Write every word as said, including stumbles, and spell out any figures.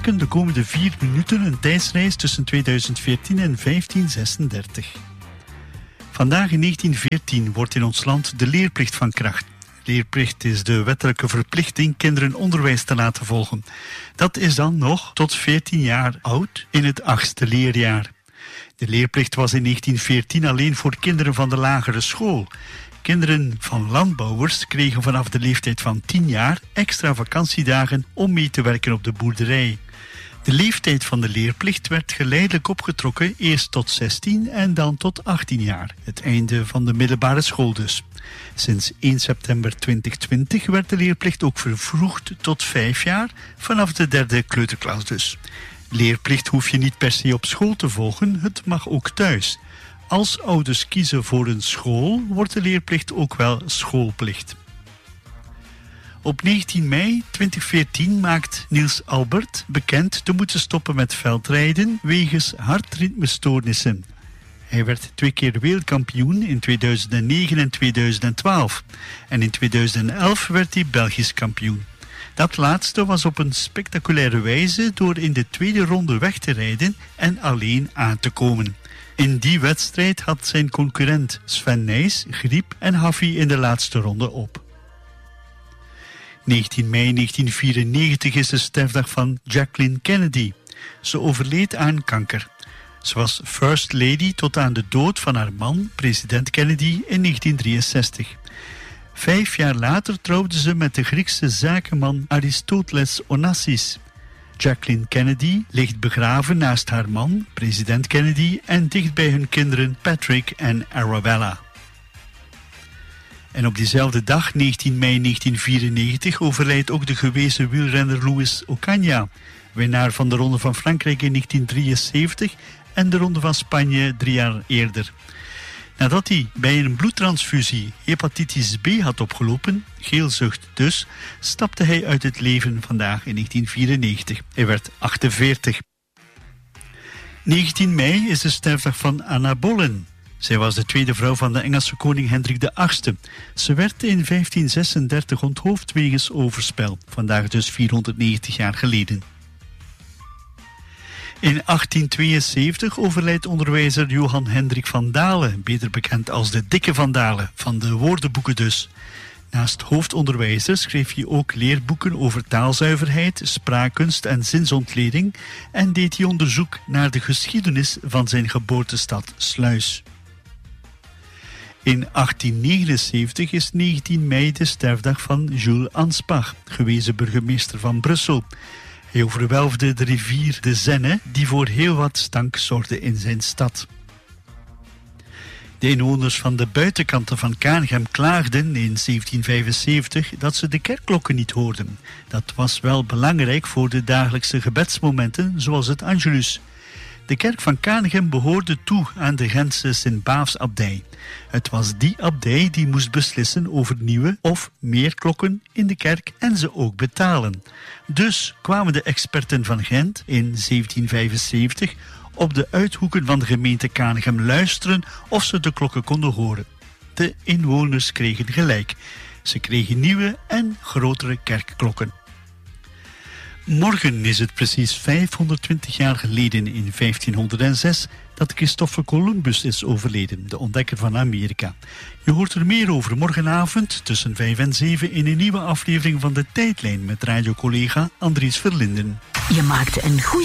maken de komende vier minuten een tijdsreis tussen tweeduizend veertien en vijftien zesendertig. Vandaag in negentien veertien wordt in ons land de leerplicht van kracht. Leerplicht is de wettelijke verplichting kinderen onderwijs te laten volgen. Dat is dan nog tot veertien jaar oud in het achtste leerjaar. De leerplicht was in negentien veertien alleen voor kinderen van de lagere school. Kinderen van landbouwers kregen vanaf de leeftijd van tien jaar extra vakantiedagen om mee te werken op de boerderij. De leeftijd van de leerplicht werd geleidelijk opgetrokken, eerst tot zestien en dan tot achttien jaar. Het einde van de middelbare school dus. Sinds één september tweeduizend twintig werd de leerplicht ook vervroegd tot vijf jaar, vanaf de derde kleuterklas dus. Leerplicht hoef je niet per se op school te volgen, het mag ook thuis. Als ouders kiezen voor een school, wordt de leerplicht ook wel schoolplicht. Op negentien mei tweeduizend veertien maakt Niels Albert bekend te moeten stoppen met veldrijden wegens hartritmestoornissen. Hij werd twee keer wereldkampioen in tweeduizend negen en tweeduizend twaalf. En in tweeduizend elf werd hij Belgisch kampioen. Dat laatste was op een spectaculaire wijze door in de tweede ronde weg te rijden en alleen aan te komen. In die wedstrijd had zijn concurrent Sven Nys griep en gaf hij in de laatste ronde op. negentien mei negentien vierennegentig is de sterfdag van Jacqueline Kennedy. Ze overleed aan kanker. Ze was First Lady tot aan de dood van haar man, president Kennedy, in negentien drieënzestig. Vijf jaar later trouwde ze met de Griekse zakenman Aristoteles Onassis. Jacqueline Kennedy ligt begraven naast haar man, president Kennedy, en dicht bij hun kinderen Patrick en Arabella. En op diezelfde dag, negentien mei negentien vierennegentig, overlijdt ook de gewezen wielrenner Louis Ocaña, winnaar van de Ronde van Frankrijk in negentien drieënzeventig en de Ronde van Spanje drie jaar eerder. Nadat hij bij een bloedtransfusie hepatitis B had opgelopen, geelzucht dus, stapte hij uit het leven vandaag in negentien vierennegentig. Hij werd achtenveertig. negentien mei is de sterfdag van Anna Boleyn. Zij was de tweede vrouw van de Engelse koning Hendrik de achtste. Ze werd in vijftien zesendertig onthoofd wegens overspel. Vandaag dus vierhonderdnegentig jaar geleden. In achttien tweeënzeventig overlijdt onderwijzer Johan Hendrik van Dale, beter bekend als de Dikke van Dale, van de woordenboeken dus. Naast hoofdonderwijzer schreef hij ook leerboeken over taalzuiverheid, spraakkunst en zinsontleding en deed hij onderzoek naar de geschiedenis van zijn geboortestad Sluis. In achttien negenenzeventig is negentien mei de sterfdag van Jules Anspach, gewezen burgemeester van Brussel. Hij overwelfde de rivier de Zenne, die voor heel wat stank zorgde in zijn stad. De inwoners van de buitenkanten van Kaanghem klaagden in zeventien vijfenzeventig dat ze de kerkklokken niet hoorden. Dat was wel belangrijk voor de dagelijkse gebedsmomenten, zoals het Angelus. De kerk van Kaanghem behoorde toe aan de Gentse Sint-Baafsabdij. Het was die abdij die moest beslissen over nieuwe of meer klokken in de kerk en ze ook betalen. Dus kwamen de experten van Gent in zeventien vijfenzeventig op de uithoeken van de gemeente Kaanghem luisteren of ze de klokken konden horen. De inwoners kregen gelijk. Ze kregen nieuwe en grotere kerkklokken. Morgen is het precies vijfhonderdtwintig jaar geleden in vijftienhonderdzes dat Christopher Columbus is overleden, de ontdekker van Amerika. Je hoort er meer over morgenavond tussen vijf en zeven in een nieuwe aflevering van De Tijdlijn met radiocollega Andries Verlinden. Je maakte een goede